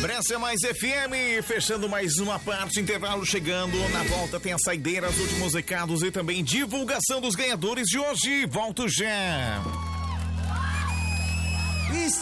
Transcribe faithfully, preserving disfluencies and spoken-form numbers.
Bressa Mais F M, fechando mais uma parte, intervalo chegando. Na volta tem a saideira, os últimos recados e também divulgação dos ganhadores de hoje. Volto já.